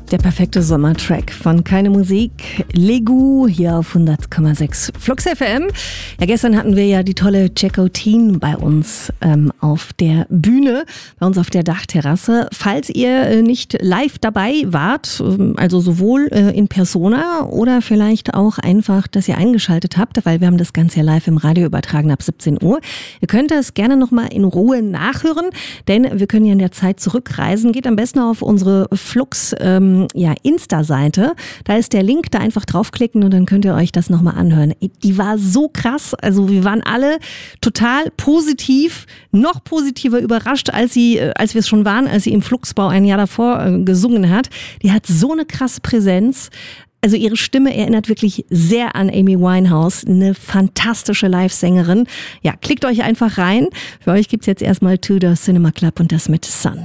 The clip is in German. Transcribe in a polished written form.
Der perfekte Sommertrack von Keine Musik, Legu, hier auf 100,6 Flux FM. Ja, gestern hatten wir ja die tolle Jackotin bei uns auf der Bühne, bei uns auf der Dachterrasse. Falls ihr nicht live dabei wart, also sowohl in Persona oder vielleicht auch einfach, dass ihr eingeschaltet habt, weil wir haben das Ganze ja live im Radio übertragen ab 17 Uhr. Ihr könnt es gerne nochmal in Ruhe nachhören, denn wir können ja in der Zeit zurückreisen. Geht am besten auf unsere Flux Insta-Seite. Da ist der Link, da einfach draufklicken und dann könnt ihr euch das nochmal anhören. Die war so krass, also wir waren alle total positiv, noch positiver überrascht, als wir es schon waren, als sie im Fluxbau ein Jahr davor gesungen hat. Die hat so eine krasse Präsenz. Also ihre Stimme erinnert wirklich sehr an Amy Winehouse, eine fantastische Live-Sängerin. Ja, klickt euch einfach rein. Für euch gibt's jetzt erstmal Tudor Cinema Club und das mit Sun.